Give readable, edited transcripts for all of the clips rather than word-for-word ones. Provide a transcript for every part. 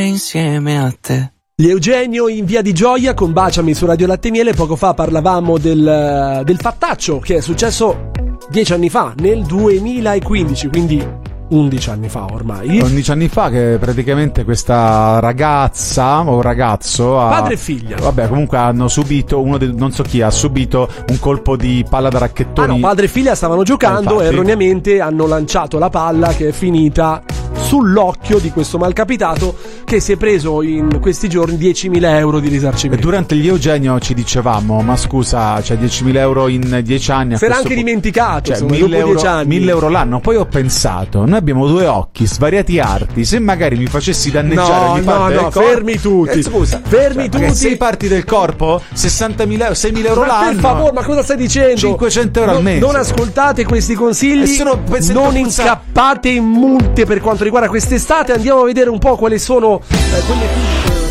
insieme a te. Eugenio in Via di Gioia con Baciami su Radio Latte e Miele. Poco fa parlavamo del fattaccio che è successo 10 anni fa, nel 2015, quindi 11 anni fa ormai. 11 anni fa che praticamente questa ragazza o ragazzo padre e figlia. Vabbè, comunque hanno subito non so chi ha subito un colpo di palla da racchettoni. Ah no, padre e figlia stavano giocando e erroneamente hanno lanciato la palla che è finita sull'occhio di questo malcapitato che si è preso in questi giorni 10.000 euro di risarcimento. E durante gli Eugenio ci dicevamo, ma scusa, c'è 10.000 euro in 10 anni. Si era anche dimenticato, cioè, insomma, dopo 10 anni. 1.000 euro l'anno. Poi ho pensato, noi abbiamo due occhi, svariati arti, se magari mi facessi danneggiare ogni parte del corpo, fermi tutti. Scusa, fermi tutti. 6 parti del corpo, 60.000 euro, 6.000 euro l'anno. Per favore, ma cosa stai dicendo? 500 euro al mese. Non ascoltate questi consigli, non incappate in multe per quanto riguarda quest'estate. Andiamo a vedere un po' quali sono quelle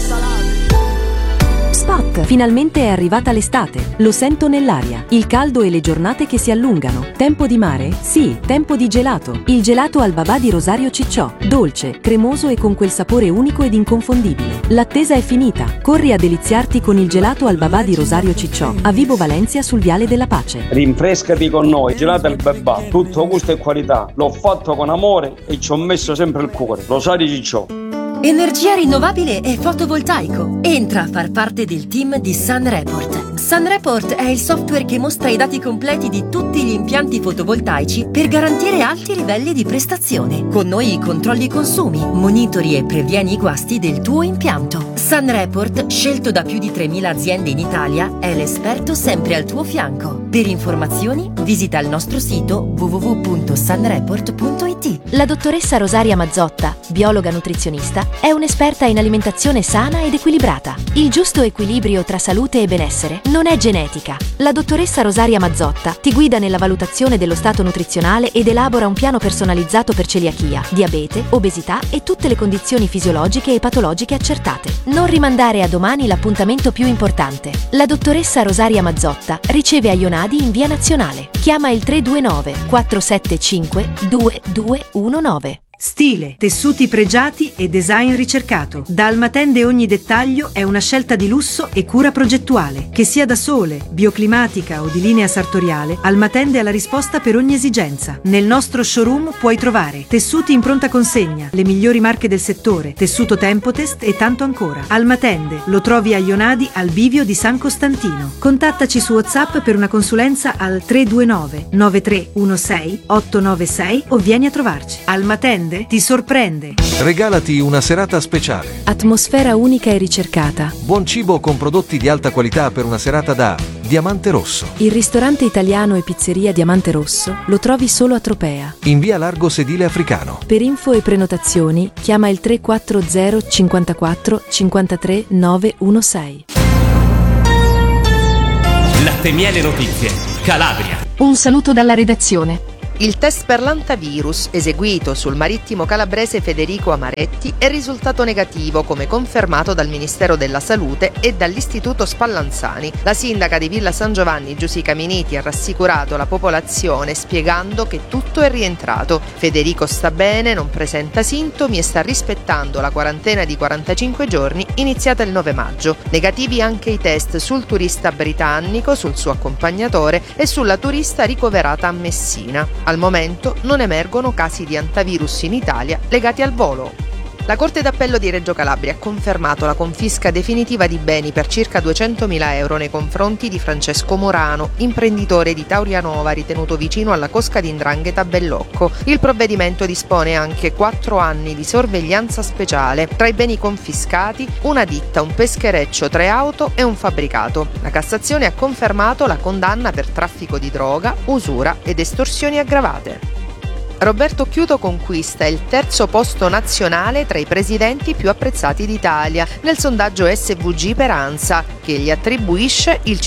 Spot. Finalmente è arrivata l'estate. Lo sento nell'aria. Il caldo e le giornate che si allungano. Tempo di mare? Sì, tempo di gelato. Il gelato al babà di Rosario Cicciò. Dolce, cremoso e con quel sapore unico ed inconfondibile. L'attesa è finita. Corri a deliziarti con il gelato al babà di Rosario Cicciò. A Vibo Valencia sul Viale della Pace. Rinfrescati con noi. Gelato al babà. Tutto gusto e qualità. L'ho fatto con amore e ci ho messo sempre il cuore. Rosario Cicciò. Energia rinnovabile e fotovoltaico. Entra a far parte del team di SunReport. SunReport è il software che mostra i dati completi di tutti gli impianti fotovoltaici per garantire alti livelli di prestazione. Con noi controlli i consumi, monitori e previeni i guasti del tuo impianto. SunReport, scelto da più di 3.000 aziende in Italia, è l'esperto sempre al tuo fianco. Per informazioni visita il nostro sito www.sunreport.it. La dottoressa Rosaria Mazzotta, biologa nutrizionista, è un'esperta in alimentazione sana ed equilibrata. Il giusto equilibrio tra salute e benessere non è genetica. La dottoressa Rosaria Mazzotta ti guida nella valutazione dello stato nutrizionale ed elabora un piano personalizzato per celiachia, diabete, obesità e tutte le condizioni fisiologiche e patologiche accertate. Non rimandare a domani l'appuntamento più importante. La dottoressa Rosaria Mazzotta riceve a Ionadi in via Nazionale. Chiama il 329 475 2219. Stile, tessuti pregiati e design ricercato. Da Almatende ogni dettaglio è una scelta di lusso e cura progettuale. Che sia da sole, bioclimatica o di linea sartoriale, Almatende ha la risposta per ogni esigenza. Nel nostro showroom puoi trovare tessuti in pronta consegna, le migliori marche del settore, tessuto Tempotest e tanto ancora. Almatende lo trovi a Ionadi al bivio di San Costantino. Contattaci su WhatsApp per una consulenza al 329 9316 896 o vieni a trovarci. Almatende ti sorprende. Regalati una serata speciale. Atmosfera unica e ricercata. Buon cibo con prodotti di alta qualità per una serata da Diamante Rosso. Il ristorante italiano e pizzeria Diamante Rosso lo trovi solo a Tropea. In via Largo Sedile Africano. Per info e prenotazioni chiama il 340 54 53 916. Latte Miele Notizie, Calabria. Un saluto dalla redazione. Il test per l'antivirus eseguito sul marittimo calabrese Federico Amaretti è risultato negativo, come confermato dal Ministero della Salute e dall'Istituto Spallanzani. La sindaca di Villa San Giovanni, Giusica Miniti, ha rassicurato la popolazione spiegando che tutto è rientrato. Federico sta bene, non presenta sintomi e sta rispettando la quarantena di 45 giorni iniziata il 9 maggio. Negativi anche i test sul turista britannico, sul suo accompagnatore e sulla turista ricoverata a Messina. Al momento non emergono casi di antivirus in Italia legati al volo. La Corte d'Appello di Reggio Calabria ha confermato la confisca definitiva di beni per circa 200.000 euro nei confronti di Francesco Morano, imprenditore di Taurianova ritenuto vicino alla cosca di 'ndrangheta Bellocco. Il provvedimento dispone anche 4 anni di sorveglianza speciale. Tra i beni confiscati, una ditta, un peschereccio, 3 auto e un fabbricato. La Cassazione ha confermato la condanna per traffico di droga, usura ed estorsioni aggravate. Roberto Chiuto conquista il 3° posto nazionale tra i presidenti più apprezzati d'Italia nel sondaggio SVG per ANSA, che che gli attribuisce il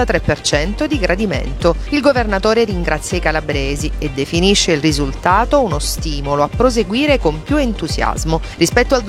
53% di gradimento. Il governatore ringrazia i calabresi e definisce il risultato uno stimolo a proseguire con più entusiasmo. Rispetto al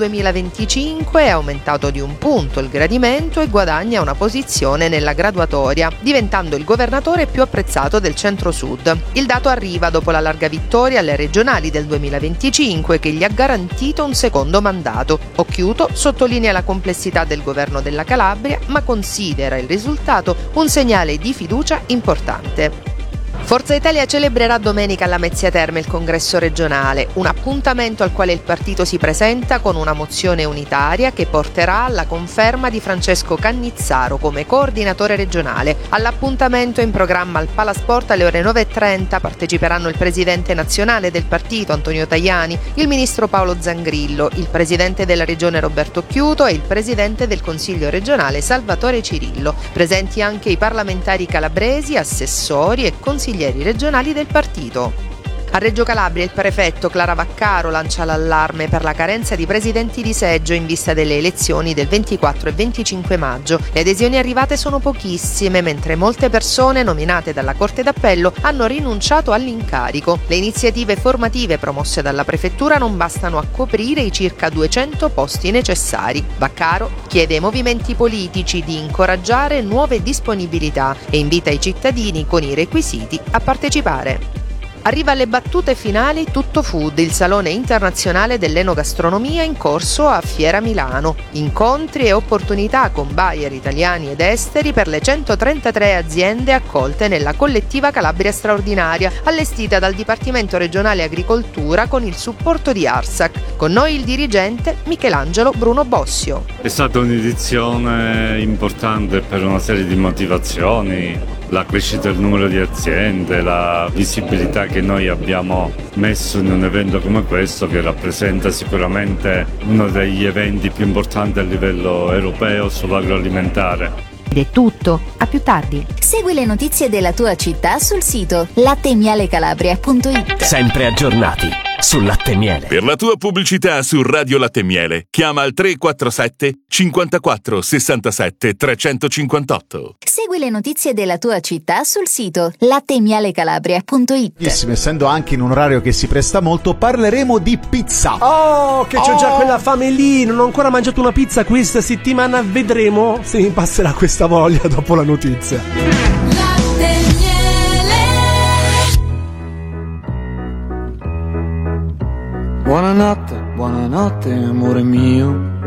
2025 è aumentato di 1 punto il gradimento e guadagna una posizione nella graduatoria, diventando il governatore più apprezzato del centro-sud. Il dato arriva dopo la larga vittoria alle regionali del 2025 che gli ha garantito un secondo mandato. Occhiuto sottolinea la complessità del governo della Calabria, ma considera il risultato un segnale di fiducia importante. Forza Italia celebrerà domenica a Lamezia Terme il congresso regionale, un appuntamento al quale il partito si presenta con una mozione unitaria che porterà alla conferma di Francesco Cannizzaro come coordinatore regionale. All'appuntamento in programma al Palasport alle ore 9:30 parteciperanno il presidente nazionale del partito Antonio Tajani, il ministro Paolo Zangrillo, il presidente della regione Roberto Occhiuto e il presidente del consiglio regionale Salvatore Cirillo. Presenti anche i parlamentari calabresi, assessori e consiglieri regionali del partito. A Reggio Calabria il prefetto Clara Vaccaro lancia l'allarme per la carenza di presidenti di seggio in vista delle elezioni del 24 e 25 maggio. Le adesioni arrivate sono pochissime, mentre molte persone nominate dalla Corte d'Appello hanno rinunciato all'incarico. Le iniziative formative promosse dalla prefettura non bastano a coprire i circa 200 posti necessari. Vaccaro chiede ai movimenti politici di incoraggiare nuove disponibilità e invita i cittadini con i requisiti a partecipare. Arriva alle battute finali Tutto Food, il salone internazionale dell'enogastronomia in corso a Fiera Milano. Incontri e opportunità con buyer italiani ed esteri per le 133 aziende accolte nella collettiva Calabria Straordinaria, allestita dal Dipartimento Regionale Agricoltura con il supporto di Arsac. Con noi il dirigente Michelangelo Bruno Bossio. È stata un'edizione importante per una serie di motivazioni. La crescita del numero di aziende, la visibilità che noi abbiamo messo in un evento come questo, che rappresenta sicuramente uno degli eventi più importanti a livello europeo sull'agroalimentare. Ed è tutto, a più tardi. Segui le notizie della tua città sul sito lattemialecalabria.it. Sempre aggiornati sul latte miele. Per la tua pubblicità su Radio Latte Miele chiama al 347 54 67 358. Segui le notizie della tua città sul sito lattemialecalabria.it. Essendo anche in un orario che si presta molto, parleremo di pizza. Oh, che c'ho già quella fame lì. Non ho ancora mangiato una pizza questa settimana. Vedremo se mi passerà questa voglia dopo la notizia. Buonanotte, buonanotte amore mio.